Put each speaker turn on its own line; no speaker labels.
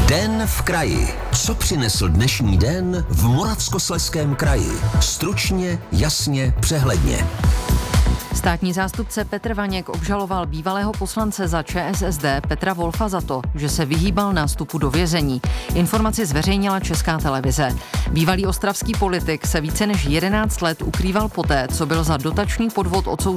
Den v kraji. Co přinesl dnešní den v Moravskoslezském kraji? Stručně, jasně, přehledně.
Státní zástupce Petr Vaněk obžaloval bývalého poslance za ČSSD Petra Wolfa za to, že se vyhýbal nástupu do vězení. Informaci zveřejnila Česká televize. Bývalý ostravský politik se více než 11 let ukrýval poté, co byl za dotační podvod odsouzen